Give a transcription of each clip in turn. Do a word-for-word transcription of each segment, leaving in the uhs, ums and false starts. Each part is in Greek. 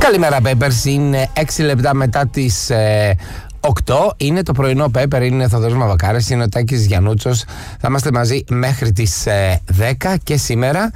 Καλημέρα Papers, είναι έξι λεπτά μετά τις ε, οκτώ. Είναι το πρωινό Paper, είναι Θοδωρής Μαβακάρης, είναι ο Τάκης Γιαννούτσος. Θα είμαστε μαζί μέχρι τις ε, δέκα και σήμερα.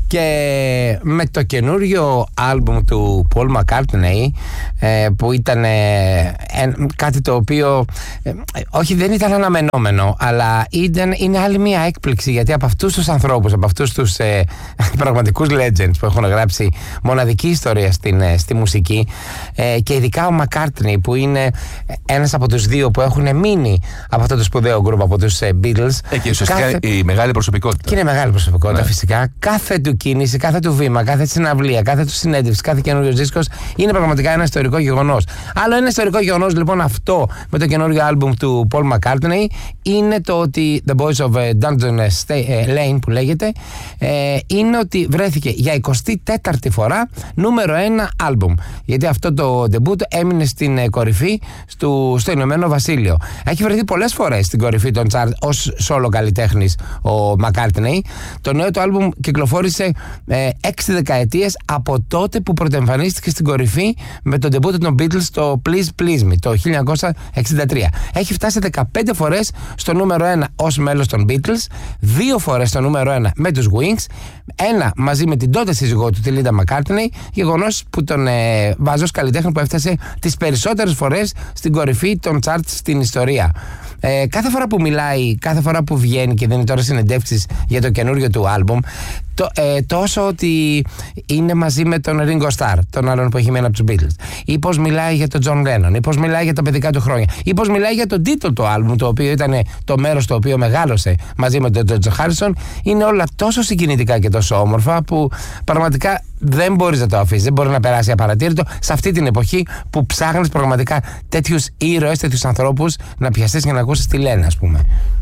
Και με το καινούριο άλμπουμ του Paul McCartney, ε, που ήταν ε, ε, κάτι το οποίο ε, όχι δεν ήταν αναμενόμενο, αλλά ήταν, είναι άλλη μια έκπληξη, γιατί από αυτούς τους ανθρώπους, από αυτούς τους ε, πραγματικούς legends που έχουν γράψει μοναδική ιστορία στην, ε, στη μουσική, ε, και ειδικά ο McCartney που είναι ένας από τους δύο που έχουν μείνει από αυτό το σπουδαίο γκρουπ, από τους ε, Beatles. Ε, και ουσιαστικά κάθε... η μεγάλη προσωπικότητα. Και είναι μεγάλη προσωπικότητα, ναι. Φυσικά. Κάθε του κίνηση, κάθε του βήμα, κάθε συναυλία, κάθε του συνέντευξη, κάθε καινούριο δίσκος είναι πραγματικά ένα ιστορικό γεγονός. Άλλο ένα ιστορικό γεγονός λοιπόν αυτό με το καινούριο άλμπουμ του Paul McCartney είναι το ότι The Boys of Dungeon Lane, που λέγεται, ε, είναι ότι βρέθηκε για εικοστή τέταρτη φορά νούμερο ένα άλμπουμ. Γιατί αυτό το debut έμεινε στην κορυφή στο, στο Ηνωμένο Βασίλειο. Έχει βρεθεί πολλές φορές στην κορυφή των charts ως solo καλλιτέχνης ο McCartney. Το νέο του άλμπουμ κυκλοφόρησε ε, έξι δεκαετίες από τότε που πρωτοεμφανίστηκε στην κορυφή με τον debut των Beatles στο Please Please Me το χίλια εννιακόσια εξήντα τρία. Έχει φτάσει δεκαπέντε φορές στο νούμερο ένα ως μέλος των Beatles, δύο φορές στο νούμερο ένα με τους Wings, ένα μαζί με την τότε σύζυγό του, τη Linda McCartney, γεγονός που τον ε, βάζει ως καλλιτέχνη που έφτασε τις περισσότερες φορές στην κορυφή των charts στην ιστορία. Ε, κάθε φορά που μιλάει, κάθε φορά που βγαίνει και δίνει τώρα συνεντεύξεις για το καινούριο του άλμπουμ, το, ε, τόσο ότι είναι μαζί με τον Ringo Starr, τον άλλον που έχει μείνει από τους Beatles, ή πως μιλάει για τον John Lennon, ή πως μιλάει για τα παιδικά του χρόνια, ή πως μιλάει για τον τίτλο του άλμπουμ, το οποίο ήταν το μέρος το οποίο μεγάλωσε μαζί με τον George Harrison. Είναι όλα τόσο συγκινητικά και τόσο όμορφα που πραγματικά δεν μπορείς να το αφήσεις, δεν μπορεί να περάσει απαρατήρητο σε αυτή την εποχή που ψάχνεις πραγματικά τέτοιους ήρωες, τέτοιους ανθρώπους να πιαστείς και να ακούσεις τι λένε, ας πούμε.